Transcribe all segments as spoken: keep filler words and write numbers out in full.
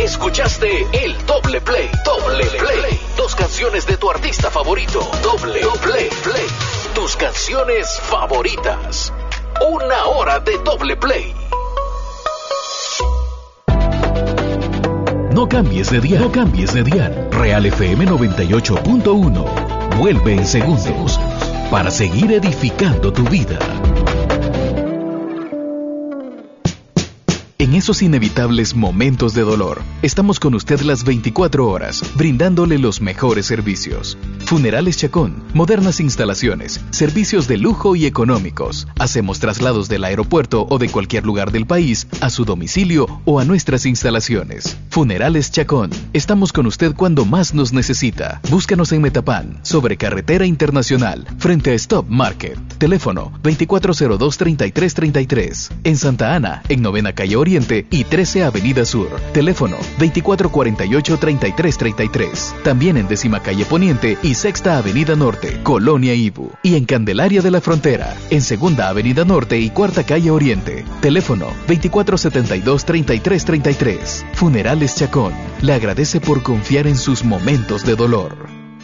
Escuchaste el Doble Play. Doble Play. Dos canciones de tu artista favorito. Doble Play. Play. Tus canciones favoritas. Una hora de Doble Play. No cambies de dial. No cambies de dial. Real F M noventa y ocho punto uno. Vuelve en segundos para seguir edificando tu vida. En esos inevitables momentos de dolor, estamos con usted las veinticuatro horas, brindándole los mejores servicios. Funerales Chacón, modernas instalaciones, servicios de lujo y económicos. Hacemos traslados del aeropuerto o de cualquier lugar del país a su domicilio o a nuestras instalaciones. Funerales Chacón, estamos con usted cuando más nos necesita. Búscanos en Metapán, sobre Carretera Internacional, frente a Stop Market. Teléfono veinticuatro cero dos, treinta y tres treinta y tres. En Santa Ana, en Novena Calle Oriente y trece Avenida Sur. Teléfono veinticuatro cuarenta y ocho, treinta y tres treinta y tres. También en Décima Calle Poniente y Sexta Avenida Norte, Colonia Ibu. Y en Candelaria de la Frontera, en Segunda Avenida Norte y Cuarta Calle Oriente. Teléfono veinticuatro setenta y dos, treinta y tres treinta y tres. Funerales Chacón. Le agradece por confiar en sus momentos de dolor.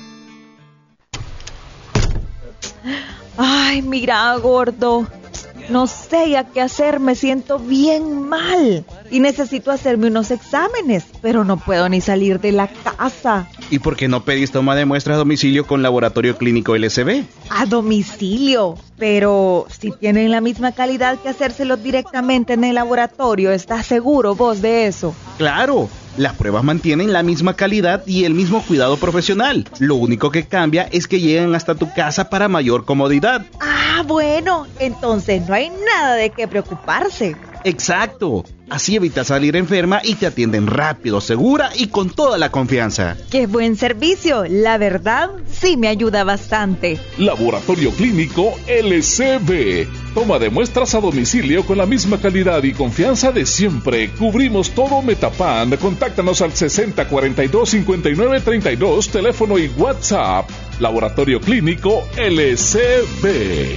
Ay, mira, gordo. No sé ya qué hacer, me siento bien mal y necesito hacerme unos exámenes, pero no puedo ni salir de la casa. ¿Y por qué no pedís toma de muestras a domicilio con Laboratorio Clínico L C B? A domicilio, pero si tienen la misma calidad que hacérselo directamente en el laboratorio, ¿estás seguro vos de eso? ¡Claro! Las pruebas mantienen la misma calidad y el mismo cuidado profesional. Lo único que cambia es que llegan hasta tu casa para mayor comodidad. Ah, bueno, entonces no hay nada de qué preocuparse. Exacto. Así evitas salir enferma y te atienden rápido, segura y con toda la confianza. ¡Qué buen servicio! La verdad, sí me ayuda bastante. Laboratorio Clínico L C B. Toma de muestras a domicilio con la misma calidad y confianza de siempre. Cubrimos todo Metapán. Contáctanos al sesenta cuarenta y dos, cincuenta y nueve treinta y dos, teléfono y WhatsApp. Laboratorio Clínico L C B.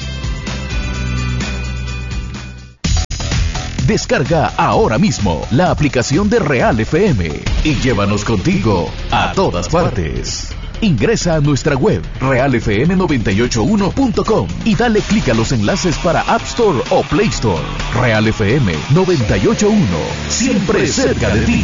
Descarga ahora mismo la aplicación de Real F M y llévanos contigo a todas partes. Ingresa a nuestra web real f m noventa y ocho uno punto com y dale clic a los enlaces para App Store o Play Store. Real F M noventa y ocho uno, siempre cerca de ti.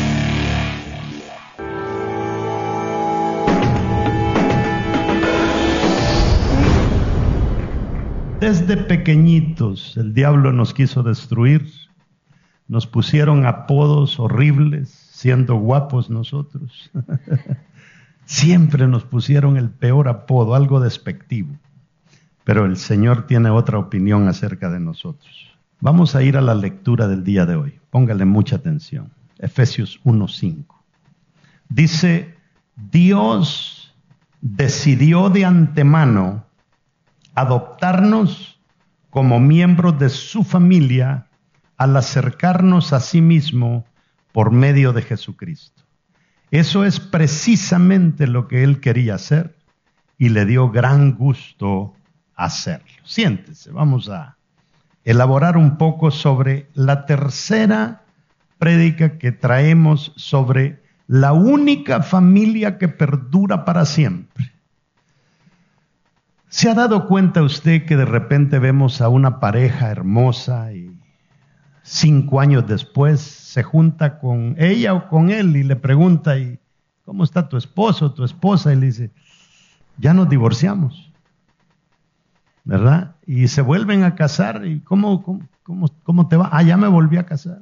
Desde pequeñitos el diablo nos quiso destruir, nos pusieron apodos horribles, siendo guapos nosotros. Siempre nos pusieron el peor apodo, algo despectivo. Pero el Señor tiene otra opinión acerca de nosotros. Vamos a ir a la lectura del día de hoy. Póngale mucha atención. Efesios uno cinco. Dice, Dios decidió de antemano adoptarnos como miembros de su familia al acercarnos a sí mismo por medio de Jesucristo. Eso es precisamente lo que Él quería hacer y le dio gran gusto hacerlo. Siéntese, vamos a elaborar un poco sobre la tercera prédica que traemos sobre la única familia que perdura para siempre. ¿Se ha dado cuenta usted que de repente vemos a una pareja hermosa y cinco años después se junta con ella o con él y le pregunta, ¿y cómo está tu esposo o tu esposa? Y le dice, ya nos divorciamos, ¿verdad? Y se vuelven a casar. ¿Y cómo, cómo, cómo, cómo te va? Ah, ya me volví a casar.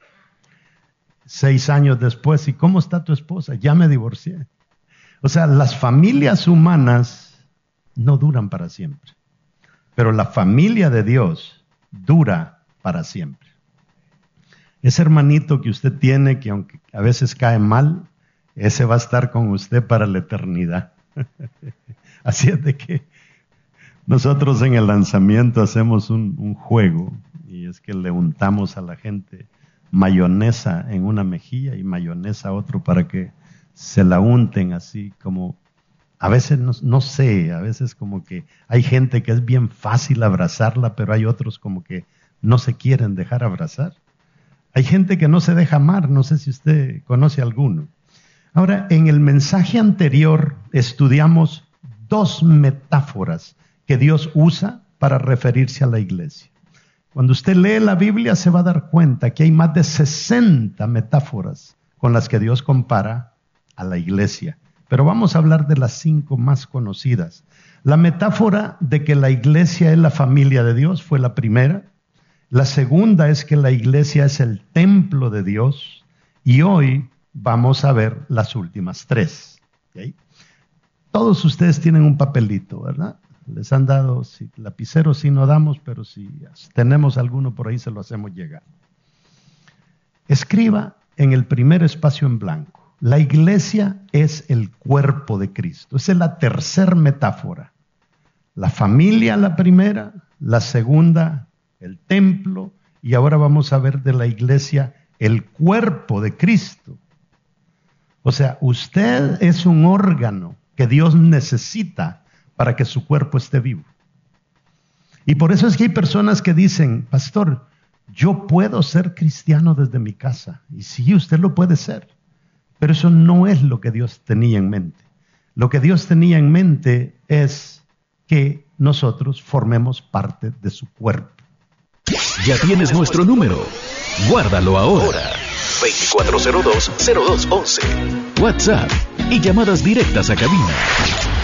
Seis años después, ¿y cómo está tu esposa? Ya me divorcié. O sea, las familias humanas no duran para siempre, pero la familia de Dios dura para siempre. Ese hermanito que usted tiene, que aunque a veces cae mal, ese va a estar con usted para la eternidad. Así es de que nosotros en el lanzamiento hacemos un, un juego, y es que le untamos a la gente mayonesa en una mejilla y mayonesa a otro para que se la unten así como. A veces no, no sé, a veces como que hay gente que es bien fácil abrazarla, pero hay otros como que no se quieren dejar abrazar. Hay gente que no se deja amar, no sé si usted conoce alguno. Ahora, en el mensaje anterior estudiamos dos metáforas que Dios usa para referirse a la iglesia. Cuando usted lee la Biblia se va a dar cuenta que hay más de sesenta metáforas con las que Dios compara a la iglesia. Pero vamos a hablar de las cinco más conocidas. La metáfora de que la iglesia es la familia de Dios fue la primera. La segunda es que la iglesia es el templo de Dios. Y hoy vamos a ver las últimas tres. ¿Okay? Todos ustedes tienen un papelito, ¿verdad? Les han dado, si, lapiceros sí no damos, pero si tenemos alguno por ahí se lo hacemos llegar. Escriba en el primer espacio en blanco. La iglesia es el cuerpo de Cristo. Esa es la tercera metáfora. La familia la primera, la segunda el templo, y ahora vamos a ver de la iglesia el cuerpo de Cristo. O sea, usted es un órgano que Dios necesita para que su cuerpo esté vivo. Y por eso es que hay personas que dicen, pastor, yo puedo ser cristiano desde mi casa. Y sí, usted lo puede ser. Pero eso no es lo que Dios tenía en mente. Lo que Dios tenía en mente es que nosotros formemos parte de su cuerpo. Ya tienes nuestro número. Guárdalo ahora. veinticuatro cero dos, cero dos once. WhatsApp y llamadas directas a cabina.